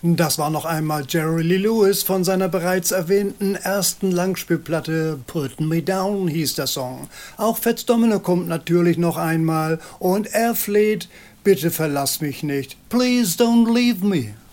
Das war noch einmal Jerry Lee Lewis von seiner bereits erwähnten ersten Langspielplatte Puttin' Me Down hieß der Song. Auch Fats Domino kommt natürlich noch einmal und er fleht: Bitte verlass mich nicht. Please don't leave me.